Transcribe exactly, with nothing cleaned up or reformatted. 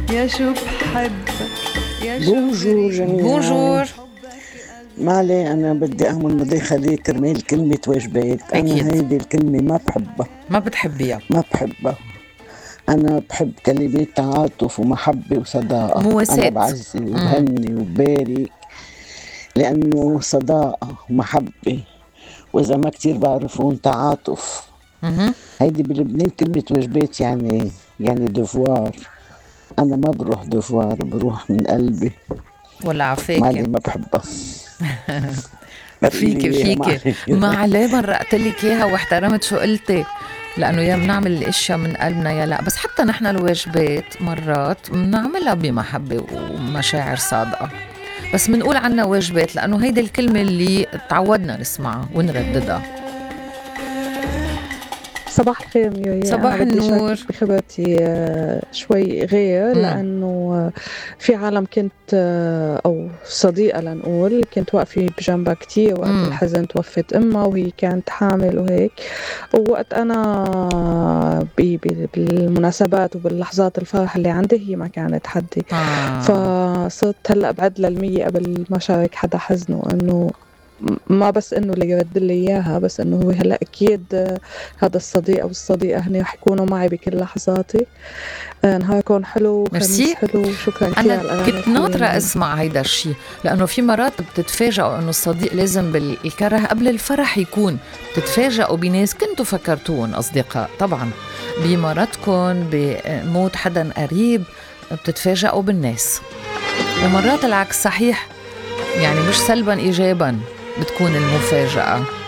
يا شو بحبك يا شو بونجور بريد. جميعا. بونجور. ما علي، أنا بدي أعمل مداخلة كرمال كلمة واجبات. أنا أكيد هيدي الكلمة ما بحبها، ما بتحبيها. ما بحبها. أنا بحب كلمات تعاطف ومحبة وصداقة. أنا مواساة. بعزي امم وبهني وببارك، لأنه صداقة ومحبة، وإذا ما كتير بعرفون تعاطف. اها. هيدي بلبنان كلمة واجبات، يعني يعني دفوار. أنا ما بروح دفوار، بروح من قلبي. ولا مالي عفاكي. ما بحبها. فرقي لي فيكي إياها فيكي معلش. ما عليه مرقت لك اياها واحترمت شو قلتي، لانه يا بنعمل الاشياء من قلبنا يا لا، بس حتى نحن الواجبات مرات بنعملها بمحبه ومشاعر صادقه، بس بنقول عنها واجبات لانه هيدي الكلمه اللي تعودنا نسمعها ونرددها. صباح الخير ميوي. أنا صباح بدي النور. أشاركك بخبرتي آه، شوي غير، امم لأنه آه، في عالم كنت آه، أو صديقة لنقول كنت واقفة بجنبها كتير وقت امم الحزن، توفت أمها وهي كانت حامل وهيك. ووقت أنا بي- بي- بالمناسبات وباللحظات الفرح اللي عندي هي ما كانت حدي. اه فصرت هلأ بعد للمية قبل ما شارك حدا حزنه، إنه ما بس انه اللي يرد لي اياها، بس انه هو هلا اكيد آه، هذا الصديق او الصديقه هن رح يكونوا معي بكل لحظاتي. آه، نهاركم حلو، خميس ميرسي. حلو، شكرا كثير أنا على الاغاني كنت الحلوه ناطرة اليوم. أسمع هيدا الشيء، لأنه في مرات بتتفاجئوا إنه الصديق لازم بالكره قبل الفرح يكون، بتتفاجئوا بناس كنتوا فكرتوهم أصدقاء، طبعا بمرضكم بموت حدا قريب بتتفاجئوا بالناس، ومرات العكس صحيح، يعني مش سلبا إيجابا بتكون المفاجأة.